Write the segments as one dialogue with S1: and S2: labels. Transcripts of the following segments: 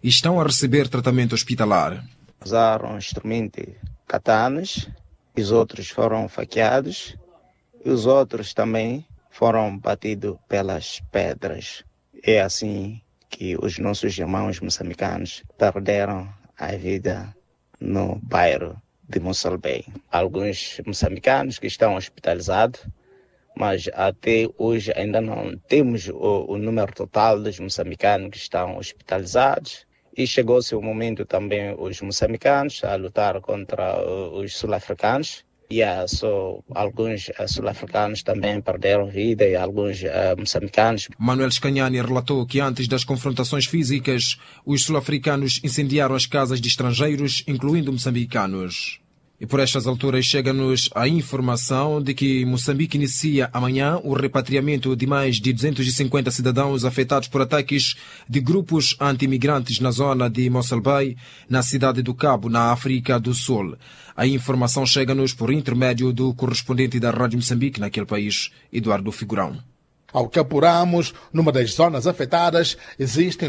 S1: e estão a receber tratamento hospitalar.
S2: Usaram instrumentos katanas, os outros foram faqueados e os outros também foram batidos pelas pedras. É assim que os nossos irmãos moçambicanos perderam a vida no bairro de Moçalbém. Alguns moçambicanos que estão hospitalizados, mas até hoje ainda não temos o número total dos moçambicanos que estão hospitalizados. E chegou-se o momento também os moçambicanos a lutar contra os sul-africanos. E só alguns sul-africanos também perderam vida e alguns moçambicanos.
S1: Manuel Scanhani relatou que antes das confrontações físicas, os sul-africanos incendiaram as casas de estrangeiros, incluindo moçambicanos. E por estas alturas chega-nos a informação de que Moçambique inicia amanhã o repatriamento de mais de 250 cidadãos afetados por ataques de grupos anti-imigrantes na zona de Moçalbém, na cidade do Cabo, na África do Sul. A informação chega-nos por intermédio do correspondente da Rádio Moçambique naquele país, Eduardo Figurão.
S3: Ao que apuramos, numa das zonas afetadas, existem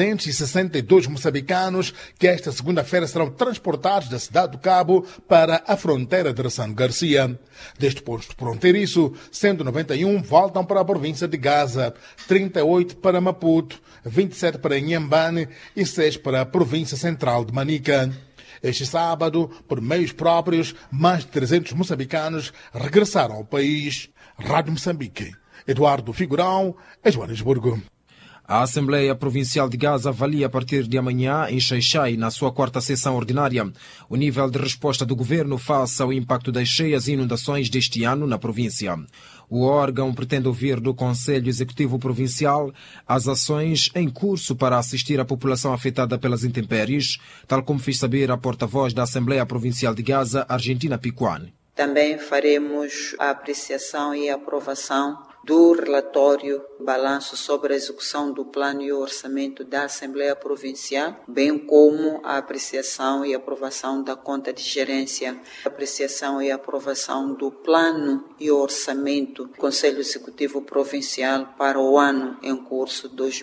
S3: 262 moçambicanos que esta segunda-feira serão transportados da cidade do Cabo para a fronteira de Ressano Garcia. Deste posto fronteiriço, 191 voltam para a província de Gaza, 38 para Maputo, 27 para Inhambane e 6 para a província central de Manica. Este sábado, por meios próprios, mais de 300 moçambicanos regressaram ao país. Rádio Moçambique. Eduardo Figurão, em Joanesburgo.
S1: A Assembleia Provincial de Gaza avalia a partir de amanhã, em Xai-Xai, na sua quarta sessão ordinária, o nível de resposta do governo face ao impacto das cheias e inundações deste ano na província. O órgão pretende ouvir do Conselho Executivo Provincial as ações em curso para assistir a população afetada pelas intempéries, tal como fez saber a porta-voz da Assembleia Provincial de Gaza, Argentina Picuan.
S4: Também faremos a apreciação e a aprovação do relatório balanço sobre a execução do plano e orçamento da Assembleia Provincial, bem como a apreciação e aprovação da conta de gerência, apreciação e aprovação do plano e orçamento do Conselho Executivo Provincial para o ano em curso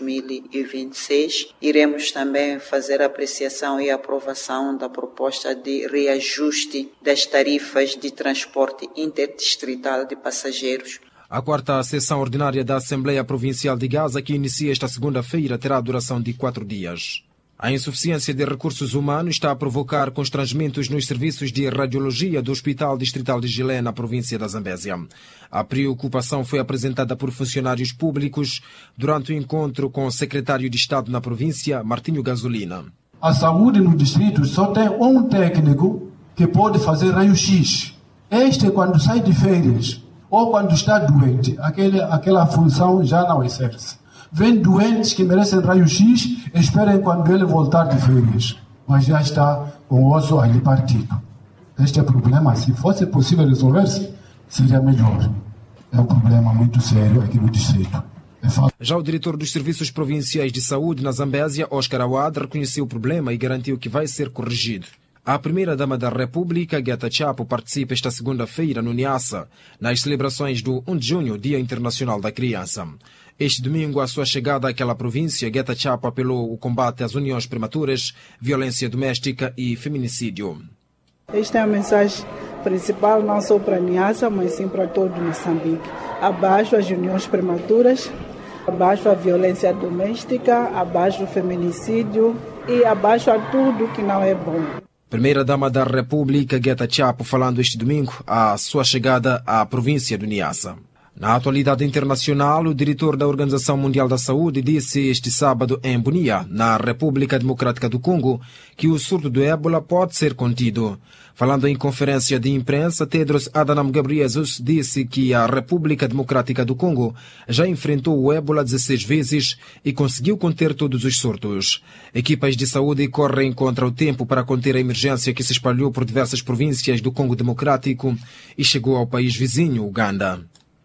S4: 2026. Iremos também fazer a apreciação e aprovação da proposta de reajuste das tarifas de transporte interdistrital de passageiros.
S1: A quarta sessão ordinária da Assembleia Provincial de Gaza, que inicia esta segunda-feira, terá duração de 4 dias. A insuficiência de recursos humanos está a provocar constrangimentos nos serviços de radiologia do Hospital Distrital de Gilé, na província da Zambésia. A preocupação foi apresentada por funcionários públicos durante o encontro com o secretário de Estado na província, Martinho Gasolina.
S5: A saúde no distrito só tem um técnico que pode fazer raio-x. Este, quando sai de férias ou quando está doente, aquela função já não exerce. Vem doentes que merecem raio-x, esperem quando ele voltar de férias, mas já está com o osso ali partido. Este é o problema. Se fosse possível resolver-se, seria melhor. É um problema muito sério aqui no distrito.
S1: Já o diretor dos Serviços Provinciais de Saúde na Zambésia, Oscar Awad, reconheceu o problema e garantiu que vai ser corrigido. A primeira-dama da República, Geta Chapo, participa esta segunda-feira no Niassa, nas celebrações do 1 de junho, Dia Internacional da Criança. Este domingo, à sua chegada àquela província, Geta Chapo apelou o combate às uniões prematuras, violência doméstica e feminicídio.
S6: Esta é a mensagem principal, não só para a Niassa, mas sim para todo Moçambique. Abaixo as uniões prematuras, abaixo a violência doméstica, abaixo o feminicídio e abaixo a tudo que não é bom.
S1: Primeira-dama da República, Geta Chapo, falando este domingo à sua chegada à província do Niassa. Na atualidade internacional, o diretor da Organização Mundial da Saúde disse este sábado em Bunia, na República Democrática do Congo, que o surto do ébola pode ser contido. Falando em conferência de imprensa, Tedros Adhanom Ghebreyesus disse que a República Democrática do Congo já enfrentou o ébola 16 vezes e conseguiu conter todos os surtos. Equipas de saúde correm contra o tempo para conter a emergência que se espalhou por diversas províncias do Congo Democrático e chegou ao país vizinho, Uganda.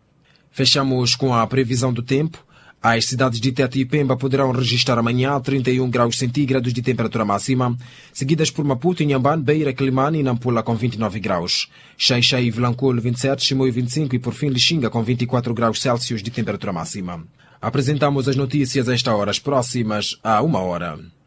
S1: Fechamos com a previsão do tempo. As cidades de Tete e Pemba poderão registrar amanhã 31 graus centígrados de temperatura máxima, seguidas por Maputo, Inhambane, Beira, Quelimane e Nampula com 29 graus. Xai-Xai e Vilanculo 27, Chimoio 25 e por fim Lixinga com 24 graus Celsius de temperatura máxima. Apresentamos as notícias a esta hora, as próximas a 1 hora.